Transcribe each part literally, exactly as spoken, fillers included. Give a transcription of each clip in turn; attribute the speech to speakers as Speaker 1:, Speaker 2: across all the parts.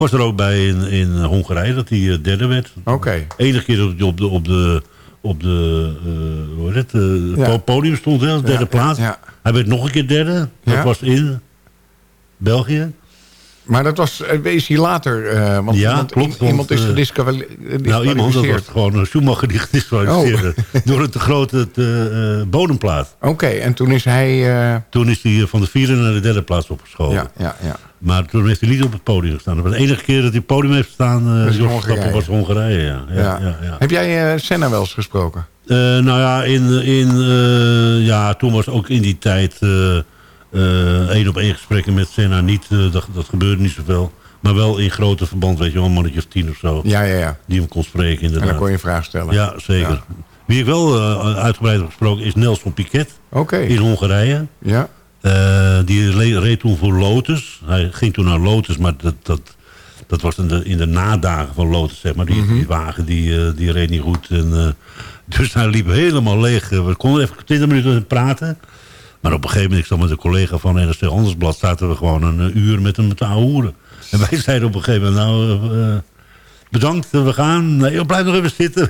Speaker 1: was er ook bij in, in Hongarije dat hij uh, derde werd.
Speaker 2: Oké. Okay.
Speaker 1: Enige keer dat hij op de, op de, op de uh, hoe heet het, uh, ja. podium stond, hè, als derde ja, plaats. Ja, ja. Hij werd nog een keer derde. Dat ja. was in België.
Speaker 2: Maar dat was, is hij later, uh, want
Speaker 1: ja,
Speaker 2: iemand,
Speaker 1: klopt,
Speaker 2: iemand
Speaker 1: want,
Speaker 2: is gedisqualificeerd.
Speaker 1: Nou, iemand, dat was gewoon een Schumacher die gedisqualificeerd oh. door het te grote te, uh, bodemplaat.
Speaker 2: Oké, okay, en toen is hij... Uh...
Speaker 1: Toen is hij van de vierde naar de derde plaats opgeschoven.
Speaker 2: Ja, ja, ja.
Speaker 1: Maar toen heeft hij niet op het podium gestaan. Dat was de enige keer dat hij op het podium heeft gestaan. Uh, Jos Verstappen was Hongarije, ja. Ja, ja. Ja, ja.
Speaker 2: Heb jij uh, Senna wel eens gesproken?
Speaker 1: Uh, nou ja, in, in, uh, ja, toen was ook in die tijd... Uh, Uh, één op één gesprekken met Senna niet, uh, dat, dat gebeurde niet zoveel. Maar wel in grote verband, weet je wel, een mannetje of tien of zo.
Speaker 2: Ja, ja, ja.
Speaker 1: Die hem kon spreken, inderdaad.
Speaker 2: En dan kon je een vraag stellen.
Speaker 1: Ja, zeker. Ja. Wie ik wel uh, uitgebreid heb gesproken is Nelson Piquet.
Speaker 2: Okay.
Speaker 1: In Hongarije.
Speaker 2: Ja.
Speaker 1: Uh, die reed toen voor Lotus. Hij ging toen naar Lotus, maar dat, dat, dat was in de, in de nadagen van Lotus, zeg maar. Die, mm-hmm. die wagen, die, uh, die reed niet goed. En, uh, dus hij liep helemaal leeg. We konden even twintig minuten praten. Maar op een gegeven moment, ik zat met een collega van N R C Handelsblad... zaten we gewoon een uur met hem te ahoeren. En wij zeiden op een gegeven moment... nou, uh, bedankt, we gaan. Nee, blijf nog even zitten.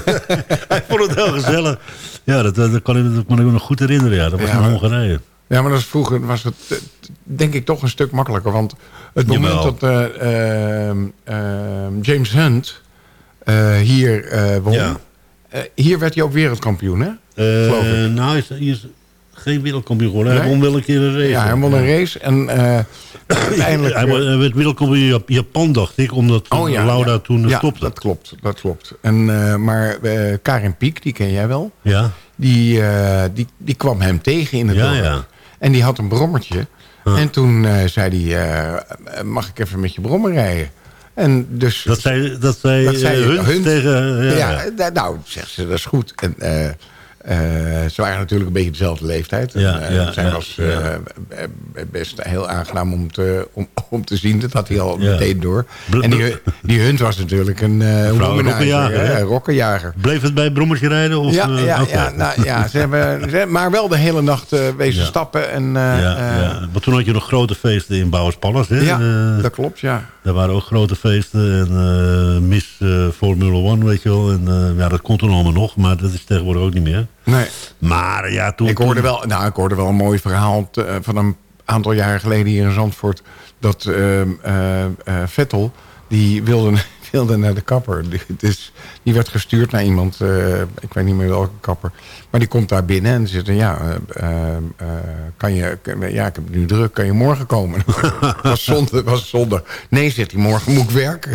Speaker 1: Hij vond het heel gezellig. Ja, dat, dat, kan, ik, dat kan ik me nog goed herinneren. Ja. Dat was ja, in Hongarije.
Speaker 2: Ja, maar dat was vroeger was het denk ik toch een stuk makkelijker. Want het moment Jawel. dat uh, uh, uh, James Hunt uh, hier uh, won... Ja. Uh, hier werd hij ook wereldkampioen, hè?
Speaker 1: Uh, Geloof ik. Nou, hij is... Hij is geen wereldkampioen geworden. Hij nee? won wel een keer een race.
Speaker 2: Ja, hij won een race. En uh, uiteindelijk...
Speaker 1: Hij werd wereldkampioen in Japan, dacht ik. Omdat oh, ja, Lauda ja. toen
Speaker 2: ja,
Speaker 1: stopte.
Speaker 2: dat klopt. Dat klopt. En, uh, maar uh, Karin Piek, die ken jij wel.
Speaker 1: Ja.
Speaker 2: Die, uh, die, die kwam hem tegen in het
Speaker 1: ja,
Speaker 2: dorp.
Speaker 1: Ja.
Speaker 2: En die had een brommertje. Huh. En toen uh, zei hij... Uh, mag ik even met je brommer rijden? En dus,
Speaker 1: dat zei, dat zei, dat zei uh, Hunt, Hunt tegen... Uh, ja,
Speaker 2: ja, nou, zegt ze, dat is goed. En... Uh, Uh, ze waren natuurlijk een beetje dezelfde leeftijd.
Speaker 1: Ja,
Speaker 2: en, uh,
Speaker 1: ja,
Speaker 2: zij
Speaker 1: ja,
Speaker 2: was uh,
Speaker 1: ja.
Speaker 2: best heel aangenaam om te, om, om te zien. Dat had hij al
Speaker 1: ja.
Speaker 2: meteen door. En die, die Hunt was natuurlijk een uh,
Speaker 1: rokkenjager.
Speaker 2: rokkenjager.
Speaker 1: Bleef het bij brommertje rijden? Of,
Speaker 2: ja, ja,
Speaker 1: okay.
Speaker 2: ja, nou, ja ze hebben, ze, maar wel de hele nacht uh, wezen ja. stappen. En, uh,
Speaker 1: ja, ja. Maar toen had je nog grote feesten in Bouwers Palace. Hè?
Speaker 2: Ja,
Speaker 1: uh,
Speaker 2: dat klopt, ja.
Speaker 1: Daar waren ook grote feesten. En uh, Miss uh, Formula One, weet je wel. En, uh, ja, dat kon toen allemaal nog. Maar dat is tegenwoordig ook niet meer.
Speaker 2: Nee.
Speaker 1: Maar ja, toen...
Speaker 2: Ik hoorde wel, nou, ik hoorde wel een mooi verhaal te, van een aantal jaren geleden hier in Zandvoort. Dat uh, uh, uh, Vettel, die wilde, wilde naar de kapper. Dus die werd gestuurd naar iemand, uh, ik weet niet meer welke kapper. Maar die komt daar binnen en zegt, ja, uh, uh, kan je, ja, ik heb het nu druk, kan je morgen komen? was zonde, was zonde. Nee, zegt hij, morgen moet ik werken.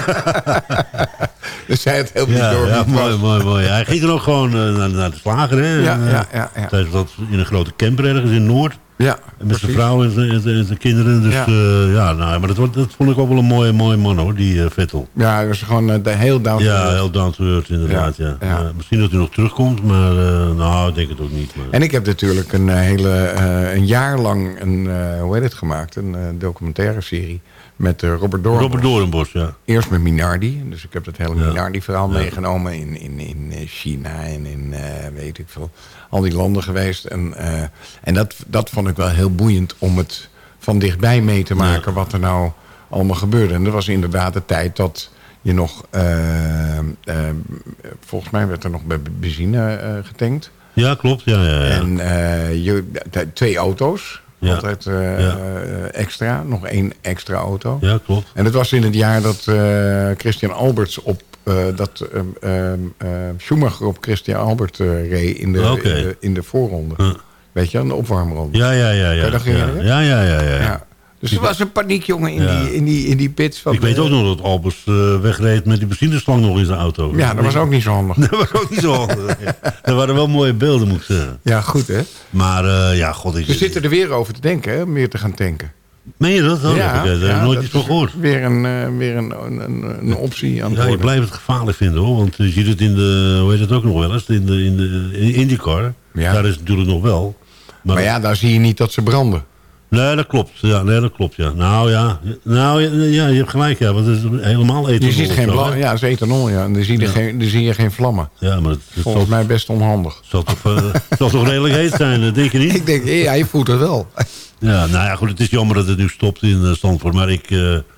Speaker 2: Dus hij het heel
Speaker 1: ja,
Speaker 2: door.
Speaker 1: Ja, mooi, mooi, mooi. Hij ging dan ook gewoon uh, naar, naar de slager, hè?
Speaker 2: Ja, ja, ja. ja.
Speaker 1: Tijdens dat in een grote camper ergens in Noord.
Speaker 2: Ja,
Speaker 1: met zijn vrouw en zijn, en zijn kinderen. Dus ja, uh, ja nou, maar dat, dat vond ik ook wel een mooie, mooie man, hoor, die uh, Vettel.
Speaker 2: Ja, hij was gewoon uh, de heel down to earth.
Speaker 1: Ja, heel down to earth, inderdaad, ja. ja. ja. Uh, misschien dat hij nog terugkomt, maar uh, nou, ik denk het ook niet. Maar...
Speaker 2: En ik heb natuurlijk een hele, uh, een jaar lang een, uh, hoe heet het gemaakt, een uh, documentaire serie met uh, Robert Doornbos.
Speaker 1: Robert Doornbos, ja.
Speaker 2: Eerst met Minardi, dus ik heb dat hele ja. Minardi-verhaal ja. meegenomen in, in, in China en in, uh, weet ik veel, al die landen geweest. En, uh, en dat, dat vond ik wel heel boeiend om het van dichtbij mee te maken, ja. wat er nou allemaal gebeurde. En dat was inderdaad de tijd dat je nog, uh, uh, volgens mij werd er nog bij benzine uh, getankt.
Speaker 1: Ja, klopt, ja, ja, ja.
Speaker 2: En uh, je, twee auto's. Ja. Altijd uh, ja. uh, extra, nog één extra auto.
Speaker 1: Ja, klopt.
Speaker 2: En het was in het jaar dat uh, Christian Alberts op uh, dat uh, uh, uh, Schumacher op Christian Albert uh, reed in de, okay. in de in de voorronde. Huh. Weet je, een opwarmronde.
Speaker 1: Ja, ja, ja, ja.
Speaker 2: Kan je dat
Speaker 1: ja.
Speaker 2: herinneren?
Speaker 1: Ja, ja, ja, ja. ja.
Speaker 2: Dus er was een paniek, jongen, in, ja. die, in, die, in die pits. Van
Speaker 1: ik weet ook nog dat Albers uh, wegreed met die benzineslang nog in zijn auto.
Speaker 2: Ja, dat was ook niet zo handig.
Speaker 1: Dat was ook niet zo handig. Ja. Er waren wel mooie beelden, moet ik zeggen.
Speaker 2: Ja, goed, hè?
Speaker 1: Maar uh, ja, god... Ik...
Speaker 2: We zitten er weer over te denken, hè, om meer te gaan tanken.
Speaker 1: Meen je dat? Oh,
Speaker 2: ja,
Speaker 1: ik heb
Speaker 2: ja,
Speaker 1: nooit iets van gehoord.
Speaker 2: Weer een, uh, weer een, een, een optie aan het
Speaker 1: Ja, je
Speaker 2: worden.
Speaker 1: blijft het gevaarlijk vinden, hoor. Want je ziet het in de, hoe heet het ook nog wel eens, in de, in de in IndyCar. Ja. Daar is het natuurlijk nog wel. Maar,
Speaker 2: maar ja, daar zie je niet dat ze branden.
Speaker 1: Nee, dat klopt. Ja, nee, dat klopt, ja. Nou ja, nou, ja, je hebt gelijk, ja. Want het is helemaal ethanol.
Speaker 2: Je ziet geen vlammen. Ja, het is ethanol, ja. En dan zie je, ja. geen, dan zie je geen vlammen.
Speaker 1: Ja, maar het, het
Speaker 2: volgens
Speaker 1: zal,
Speaker 2: mij best onhandig.
Speaker 1: Het zal toch, uh, zal toch redelijk heet zijn, denk je niet?
Speaker 2: Ik denk, ja, je voelt het wel.
Speaker 1: Ja, nou ja, goed, het is jammer dat het nu stopt in uh, Zandvoort. Maar ik, uh,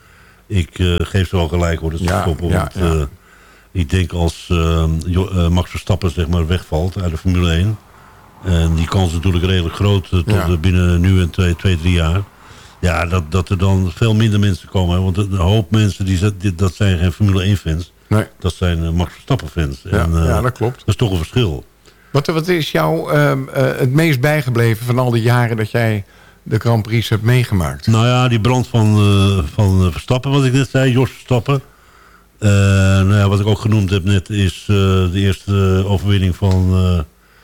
Speaker 1: ik uh, geef ze wel gelijk hoor, dat ze
Speaker 2: ja,
Speaker 1: stoppen.
Speaker 2: Ja,
Speaker 1: want
Speaker 2: ja.
Speaker 1: Uh, ik denk als uh, uh, Max Verstappen zeg maar wegvalt uit de Formule één... en die kans is natuurlijk redelijk groot uh, tot ja. uh, binnen nu en twee, twee, drie jaar... ja, dat, dat er dan veel minder mensen komen. Hè? Want een hoop mensen, die, die, dat zijn geen Formule één fans.
Speaker 2: Nee.
Speaker 1: Dat zijn uh, Max Verstappen fans.
Speaker 2: Ja,
Speaker 1: en, uh,
Speaker 2: ja, dat klopt.
Speaker 1: Dat is toch een verschil.
Speaker 2: Wat, wat is jou uh, uh, het meest bijgebleven van al die jaren dat jij de Grand Prix hebt meegemaakt?
Speaker 1: Nou ja, die brand van, uh, van Verstappen, wat ik net zei, Jos Verstappen. Uh, nou ja, wat ik ook genoemd heb net, is uh, de eerste uh, overwinning van, uh,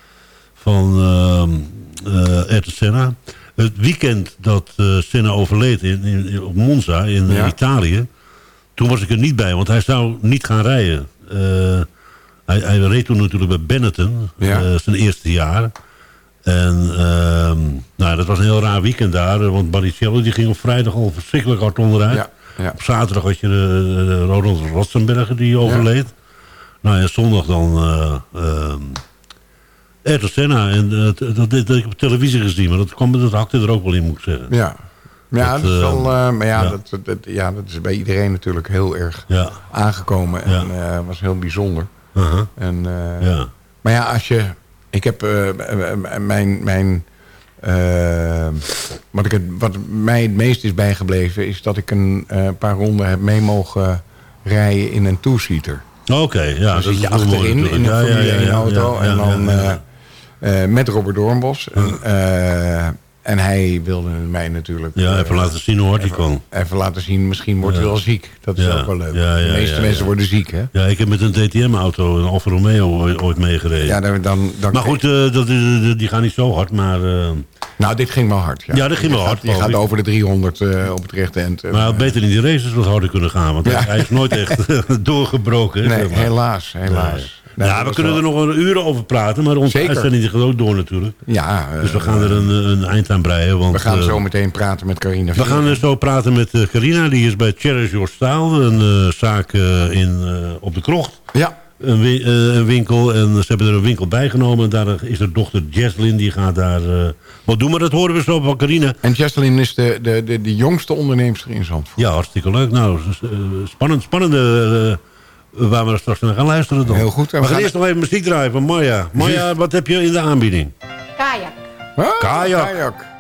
Speaker 1: van uh, uh, Ayrton Senna. Het weekend dat uh, Senna overleed in, in, op Monza in ja. Italië, toen was ik er niet bij, want hij zou niet gaan rijden. Uh, hij, hij reed toen natuurlijk bij Benetton, ja. uh, zijn eerste jaar. En uh, nou, dat was een heel raar weekend daar, want Barrichello die ging op vrijdag al verschrikkelijk hard onderuit. Ja. Ja. Op zaterdag had je de, de Ronald Rotzenberger die overleed. Ja. Nou en zondag dan uh, uh, Ayrton Senna. En uh, dat, dat, dat heb ik op televisie gezien, maar dat, kwam, dat hakte er ook wel in, moet ik zeggen.
Speaker 2: Ja, ja, dat, dat is wel, uh, maar ja,
Speaker 1: ja.
Speaker 2: Dat, dat, ja, dat is bij iedereen natuurlijk heel erg ja. aangekomen. En ja. uh, was heel bijzonder.
Speaker 1: Uh-huh.
Speaker 2: En, uh,
Speaker 1: ja.
Speaker 2: Maar ja, als je... Ik heb uh, mijn... mijn uh, wat, ik het, wat mij het meest is bijgebleven... is dat ik een uh, paar ronden heb mee mogen rijden in een two-seater.
Speaker 1: Oké, okay, ja.
Speaker 2: Dan zit je achterin in een ja, Formule één auto. Ja, ja, ja, en dan ja, ja, ja. Uh, met Robert Doornbos. En, uh, en hij wilde mij natuurlijk...
Speaker 1: Ja, even uh, laten zien hoe hard hij kon.
Speaker 2: Even laten zien, misschien wordt hij ja. wel ziek. Dat is ja. ook wel leuk.
Speaker 1: Ja, ja,
Speaker 2: de meeste
Speaker 1: ja,
Speaker 2: mensen
Speaker 1: ja.
Speaker 2: worden ziek, hè?
Speaker 1: Ja, ik heb met een D T M-auto, een Alfa Romeo, ooit meegereden.
Speaker 2: Ja, dan, dan, dan
Speaker 1: maar goed, uh, dat, die gaan niet zo hard, maar... Uh...
Speaker 2: Nou, dit ging wel hard, ja.
Speaker 1: Ja, dit ging wel hard.
Speaker 2: Je gaat, je gaat over de driehonderd uh, op het rechte eind.
Speaker 1: Maar hij had beter in die races wat harder kunnen gaan. Want ja. hij is nooit echt doorgebroken.
Speaker 2: Nee, helaas, helaas.
Speaker 1: Nee. Nee, ja, we kunnen wel... er nog een uur over praten, maar onze uitzending gaat ook door natuurlijk.
Speaker 2: Ja,
Speaker 1: dus we gaan er een, een eind aan breien. Want,
Speaker 2: we gaan
Speaker 1: uh,
Speaker 2: zo meteen praten met Carina.
Speaker 1: We gaan er zo praten met uh, Carina, die is bij Cherish Your Style, een uh, zaak uh, in, uh, op de Krocht.
Speaker 2: Ja.
Speaker 1: Een, wi uh, een winkel, en ze hebben er een winkel bijgenomen. En daar is haar dochter Jesslyn, die gaat daar uh, wat doen. Maar dat horen we zo van Carina.
Speaker 2: En Jesslyn is de, de, de, de jongste onderneemster in Zandvoort.
Speaker 1: Ja, hartstikke leuk. Nou, uh, spannend, spannende... Uh, waar we straks naar gaan luisteren dan.
Speaker 2: Heel goed.
Speaker 1: We, we gaan, gaan eerst nog even muziek draaien van Maya. Maya, wat heb je in de aanbieding?
Speaker 3: Kajak.
Speaker 2: Huh?
Speaker 1: Kajak.
Speaker 2: Kajak.